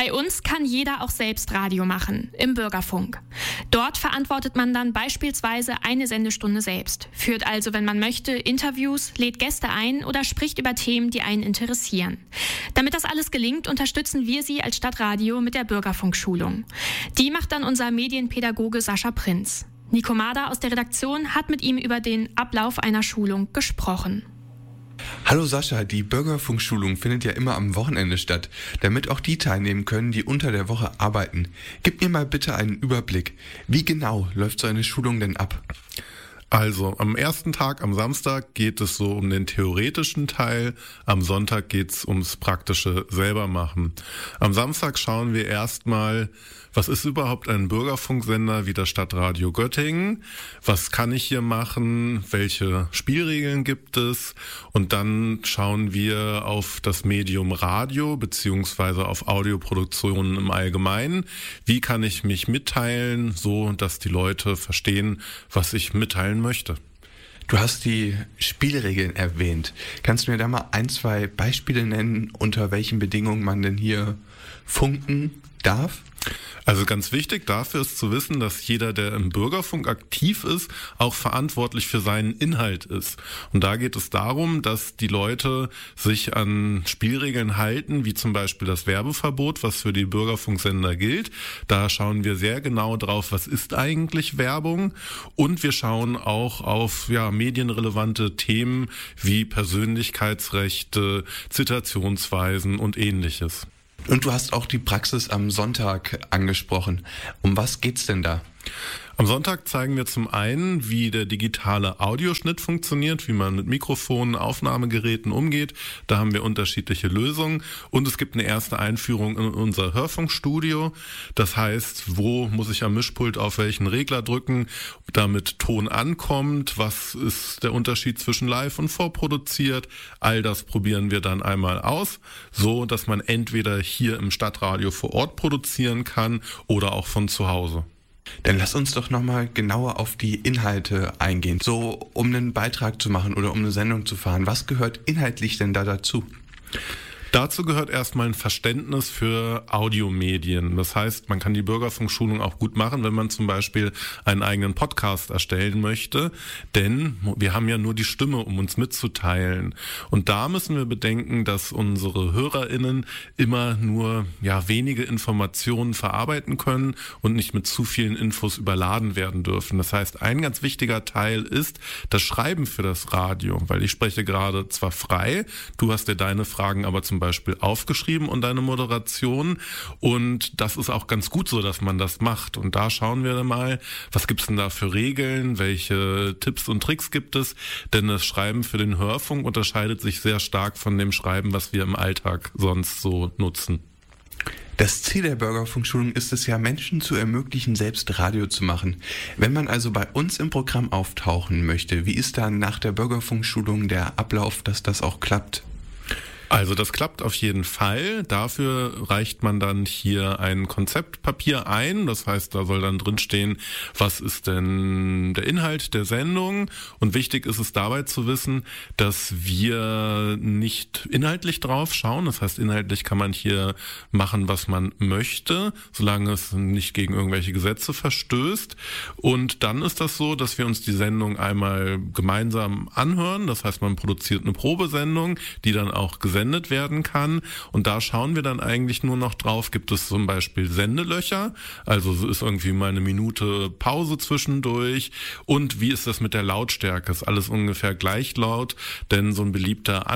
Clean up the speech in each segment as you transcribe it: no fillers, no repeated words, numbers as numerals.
Bei uns kann jeder auch selbst Radio machen, im Bürgerfunk. Dort verantwortet man dann beispielsweise eine Sendestunde selbst, führt also, wenn man möchte, Interviews, lädt Gäste ein oder spricht über Themen, die einen interessieren. Damit das alles gelingt, unterstützen wir Sie als Stadtradio mit der Bürgerfunkschulung. Die macht dann unser Medienpädagoge Sascha Prinz. Nico Mader aus der Redaktion hat mit ihm über den Ablauf einer Schulung gesprochen. Hallo Sascha, die Bürgerfunkschulung findet ja immer am Wochenende statt, damit auch die teilnehmen können, die unter der Woche arbeiten. Gib mir mal bitte einen Überblick. Wie genau läuft so eine Schulung denn ab? Also am ersten Tag, am Samstag, geht es so um den theoretischen Teil, am Sonntag geht's ums praktische Selbermachen. Am Samstag schauen wir erstmal, was ist überhaupt ein Bürgerfunksender wie das Stadtradio Göttingen? Was kann ich hier machen? Welche Spielregeln gibt es? Und dann schauen wir auf das Medium Radio beziehungsweise auf Audioproduktionen im Allgemeinen. Wie kann ich mich mitteilen, so dass die Leute verstehen, was ich mitteilen möchte? Du hast die Spielregeln erwähnt. Kannst du mir da mal 1, 2 Beispiele nennen, unter welchen Bedingungen man denn hier funken darf? Also ganz wichtig dafür ist zu wissen, dass jeder, der im Bürgerfunk aktiv ist, auch verantwortlich für seinen Inhalt ist. Und da geht es darum, dass die Leute sich an Spielregeln halten, wie zum Beispiel das Werbeverbot, was für die Bürgerfunksender gilt. Da schauen wir sehr genau drauf, was ist eigentlich Werbung. Und wir schauen auch auf medienrelevante Themen wie Persönlichkeitsrechte, Zitationsweisen und Ähnliches. Und du hast auch die Praxis am Sonntag angesprochen. Um was geht's denn da? Am Sonntag zeigen wir zum einen, wie der digitale Audioschnitt funktioniert, wie man mit Mikrofonen, Aufnahmegeräten umgeht. Da haben wir unterschiedliche Lösungen. Und es gibt eine erste Einführung in unser Hörfunkstudio. Das heißt, wo muss ich am Mischpult auf welchen Regler drücken, damit Ton ankommt? Was ist der Unterschied zwischen live und vorproduziert? All das probieren wir dann einmal aus, so dass man entweder hier im Stadtradio vor Ort produzieren kann oder auch von zu Hause. Dann lass uns doch nochmal genauer auf die Inhalte eingehen. So, um einen Beitrag zu machen oder um eine Sendung zu fahren, was gehört inhaltlich denn da dazu? Dazu gehört erstmal ein Verständnis für Audiomedien. Das heißt, man kann die Bürgerfunkschulung auch gut machen, wenn man zum Beispiel einen eigenen Podcast erstellen möchte, denn wir haben ja nur die Stimme, um uns mitzuteilen. Und da müssen wir bedenken, dass unsere HörerInnen immer nur wenige Informationen verarbeiten können und nicht mit zu vielen Infos überladen werden dürfen. Das heißt, ein ganz wichtiger Teil ist das Schreiben für das Radio, weil ich spreche gerade zwar frei, du hast dir deine Fragen aber zum Beispiel aufgeschrieben und deine Moderation, und das ist auch ganz gut so, dass man das macht. Und da schauen wir mal, was gibt's denn da für Regeln, welche Tipps und Tricks gibt es, denn das Schreiben für den Hörfunk unterscheidet sich sehr stark von dem Schreiben, was wir im Alltag sonst so nutzen. Das Ziel der Bürgerfunkschulung ist es ja, Menschen zu ermöglichen, selbst Radio zu machen. Wenn man also bei uns im Programm auftauchen möchte, wie ist dann nach der Bürgerfunkschulung der Ablauf, dass das auch klappt? Also das klappt auf jeden Fall. Dafür reicht man dann hier ein Konzeptpapier ein. Das heißt, da soll dann drinstehen, was ist denn der Inhalt der Sendung. Und wichtig ist es dabei zu wissen, dass wir nicht inhaltlich drauf schauen. Das heißt, inhaltlich kann man hier machen, was man möchte, solange es nicht gegen irgendwelche Gesetze verstößt. Und dann ist das so, dass wir uns die Sendung einmal gemeinsam anhören. Das heißt, man produziert eine Probesendung, die dann auch gesendet werden kann, und da schauen wir dann eigentlich nur noch drauf, gibt es zum Beispiel Sendelöcher, also so ist irgendwie mal eine Minute Pause zwischendurch, und wie ist das mit der Lautstärke, ist alles ungefähr gleich laut, denn so ein beliebter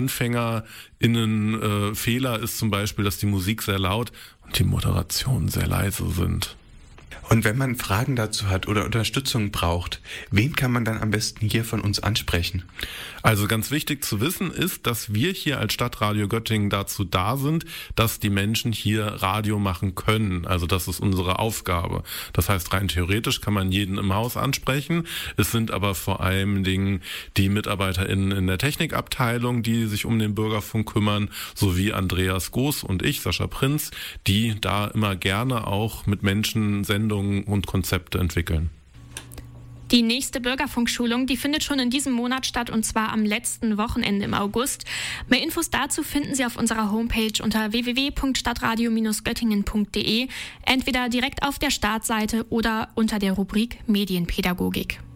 AnfängerInnen-Fehler ist zum Beispiel, dass die Musik sehr laut und die Moderationen sehr leise sind. Und wenn man Fragen dazu hat oder Unterstützung braucht, wen kann man dann am besten hier von uns ansprechen? Also ganz wichtig zu wissen ist, dass wir hier als Stadtradio Göttingen dazu da sind, dass die Menschen hier Radio machen können. Also das ist unsere Aufgabe. Das heißt, rein theoretisch kann man jeden im Haus ansprechen. Es sind aber vor allem Dingen die MitarbeiterInnen in der Technikabteilung, die sich um den Bürgerfunk kümmern, sowie Andreas Goos und ich, Sascha Prinz, die da immer gerne auch mit Menschen Sendungen und Konzepte entwickeln. Die nächste Bürgerfunkschulung, die findet schon in diesem Monat statt, und zwar am letzten Wochenende im August. Mehr Infos dazu finden Sie auf unserer Homepage unter www.stadtradio-göttingen.de, entweder direkt auf der Startseite oder unter der Rubrik Medienpädagogik.